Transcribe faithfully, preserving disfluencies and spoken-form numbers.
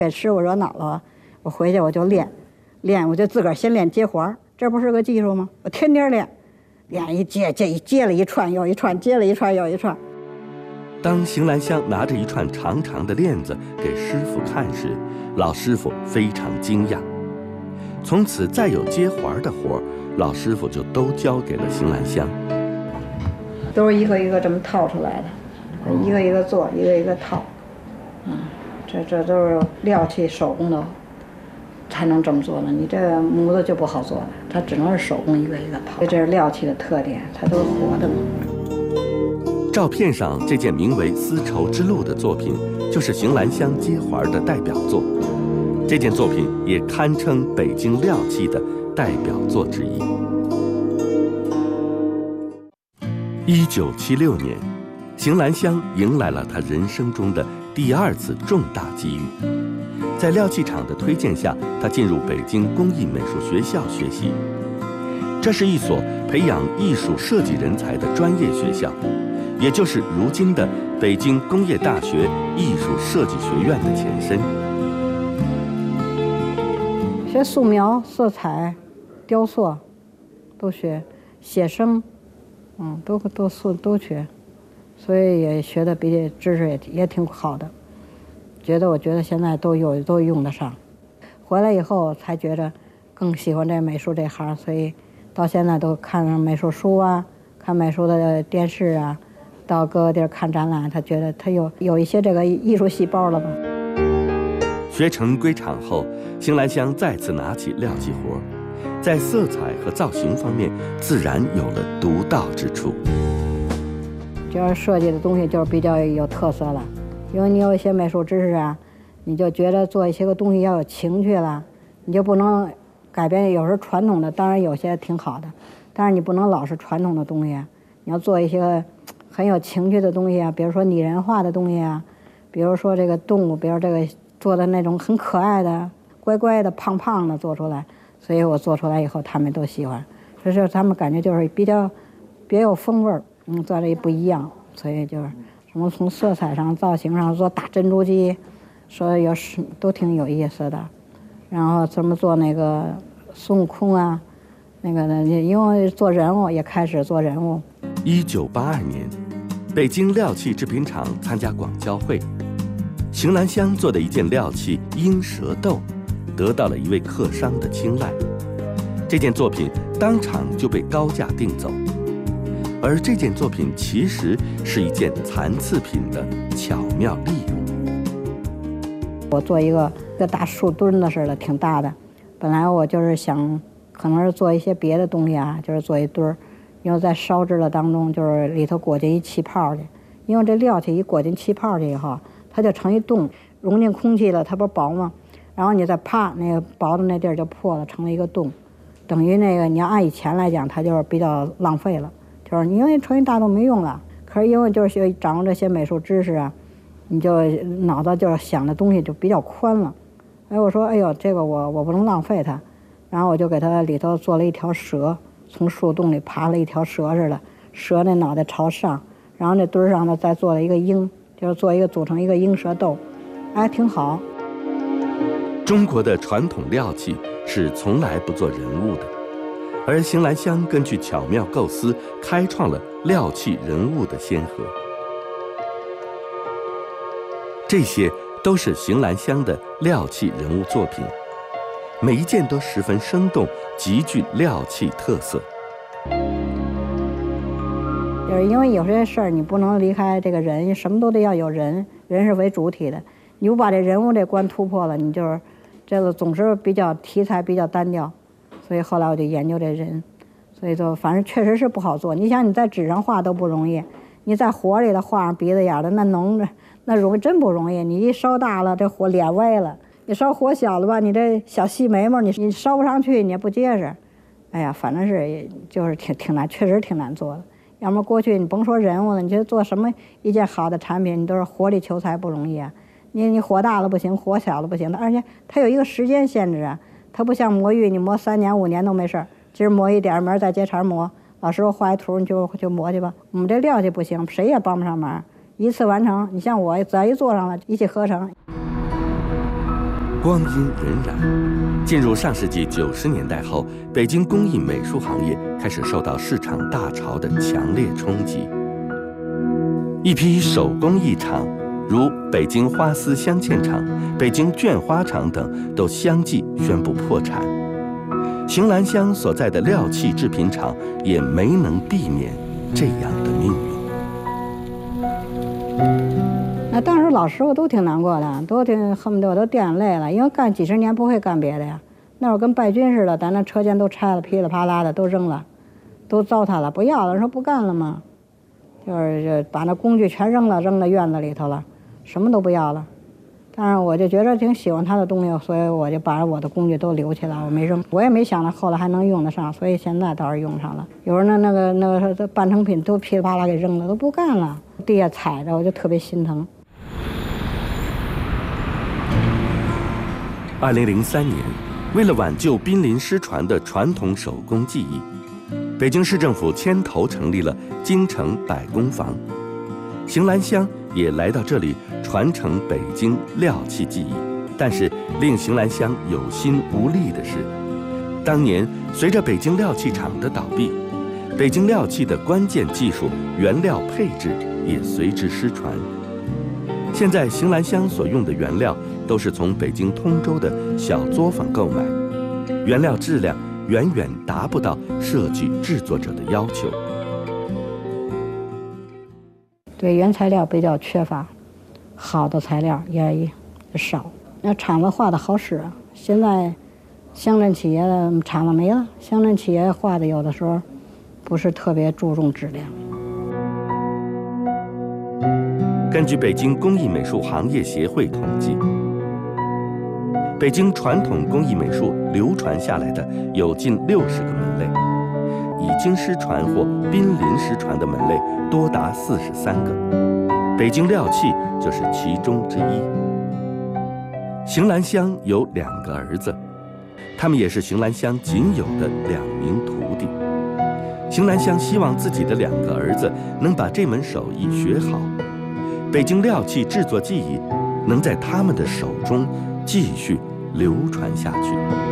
给师傅惹恼了，我回去我就练，练我就自个儿先练接环，这不是个技术吗？我天天练，练一接接接了一串又一串，接了一串又一串。 当邢兰香拿着一串长长的链子给师傅看时，老师傅非常惊讶。从此再有接环的活，老师傅就都交给了邢兰香。 都是一个一个这么套出来的，一个一个做，一个一个套。嗯，这这都是料器手工的，才能这么做呢。你这模子就不好做了，它只能是手工一个一个套。这是料器的特点，它都是活的嘛。 照片上这件名为《丝绸之路》的作品，就是邢兰香接环的代表作。这件作品也堪称北京料器的代表作之一。一九七六年，邢兰香迎来了她人生中的第二次重大机遇。在料器厂的推荐下，她进入北京工艺美术学校学习。这是一所培养艺术设计人才的专业学校，也就是如今的北京工业大学艺术设计学院的前身。 学素描、色彩、雕塑，都学，写生，嗯，都都素都学，所以也学的比知识也也挺好的。觉得我觉得现在都有都用得上。回来以后才觉得更喜欢这美术这行，所以到现在都看美术书啊，看美术的电视啊，到各个地儿看展览，他觉得他有有一些这个艺术细胞了吧。 学成归厂后，邢兰香再次拿起料器活，在色彩和造型方面自然有了独到之处。 就是设计的东西就是比较有特色了，因为你有一些美术知识啊，你就觉得做一些个东西要有情趣了，你就不能改变。有时候传统的当然有些挺好的，但是你不能老是传统的东西，你要做一些很有情趣的东西啊，比如说拟人化的东西啊，比如说这个动物，比如这个做的那种很可爱的、乖乖的、胖胖的做出来，所以我做出来以后他们都喜欢，这是他们感觉就是比较别有风味儿，嗯，做的也不一样，所以就是什么从色彩上、造型上做大珍珠机，说有是都挺有意思的。然后怎么做那个孙悟空啊，那个呢，因为做人物也开始做人物。 一九八二年，北京料器制品厂参加广交会，邢兰香做的一件料器鹰蛇斗，得到了一位客商的青睐。这件作品当场就被高价订走，而这件作品其实是一件残次品的巧妙利用。 我做一个个大树墩子似的，挺大的。本来我就是想，可能是做一些别的东西啊，就是做一墩儿，因为在烧制的当中，就是里头裹进一气泡去。因为这料器一裹进气泡去以后，它就成一洞，融进空气了，它不是薄吗？然后你再啪，那个薄的那地儿就破了，成了一个洞。等于那个你要按以前来讲，它就是比较浪费了，就是因为成一大洞没用了。可是因为就是学掌握这些美术知识啊，你就脑子就是想的东西就比较宽了。哎，我说，哎呦，这个我我不能浪费它，然后我就给它里头做了一条蛇，从树洞里爬了一条蛇似的，蛇那脑袋朝上，然后那墩儿上呢再做了一个鹰，就是做一个组成一个鹰蛇斗，哎，挺好。 中国的传统料器是从来不做人物的，而邢兰香根据巧妙构思，开创了料器人物的先河。这些都是邢兰香的料器人物作品，每一件都十分生动，极具料器特色。 就是因为有些事儿你不能离开这个人，什么都得要有人，人是为主体的。你不把这人物这关突破了，你就是这个总是比较题材比较单调。所以后来我就研究这人，所以就反正确实是不好做。你想你在纸上画都不容易，你在火里头画上鼻子眼的，那能那容易真不容易。你一烧大了，这火脸歪了；你烧火小了吧，你这小细眉毛你你烧不上去，你也不结实。哎呀，反正是就是挺挺难，确实挺难做的。要么过去你甭说人物了，你觉得做什么一件好的产品，你都是火里求财不容易啊。你你火大了不行，火小了不行，而且它有一个时间限制啊。它不像磨玉，你磨三年五年都没事儿，今儿磨一点，明儿再接茬磨。老师傅画一图，你就就磨去吧。我们这料器不行，谁也帮不上忙，一次完成。你像我，只要一做上了，一气呵成。 光阴荏苒。进入上世纪九十年代后，北京工艺美术行业开始受到市场大潮的强烈冲击。一批手工艺厂，如北京花丝镶嵌厂、北京绢花厂等，都相继宣布破产。邢兰香所在的料器制品厂也没能避免这样的命运。 那当时老师傅都挺难过的，都挺恨不得我都掉眼泪了，因为干几十年不会干别的呀。那会儿跟败军似的，咱那车间都拆了，噼里啪啦的都扔了，都糟蹋了，不要了，说不干了嘛，就是就把那工具全扔了，扔到院子里头了，什么都不要了。但是我就觉得挺喜欢他的东西，所以我就把我的工具都留起来，我没扔。我也没想到后来还能用得上，所以现在倒是用上了。有时候那那个那个半成品都噼里啪啦给扔了，都不干了，地下踩着我就特别心疼。 二零零三年，为了挽救濒临失传的传统手工技艺，北京市政府牵头成立了京城百工坊。邢兰香也来到这里传承北京料器技艺。但是令邢兰香有心无力的是，当年随着北京料器厂的倒闭，北京料器的关键技术原料配置也随之失传。现在邢兰香所用的原料都是从北京通州的小作坊购买，原料质量远远达不到设计制作者的要求。 对原材料比较缺乏，好的材料也少。那厂子画的好使啊，现在乡镇企业的厂子没了，乡镇企业画的有的时候不是特别注重质量。 根据北京工艺美术行业协会统计，北京传统工艺美术流传下来的有近六十个门类，已经失传或濒临失传的门类多达四十三个，北京料器就是其中之一。邢兰香有两个儿子，他们也是邢兰香仅有的两名徒弟。邢兰香希望自己的两个儿子能把这门手艺学好，北京料器制作技艺能在他们的手中继续流传下去。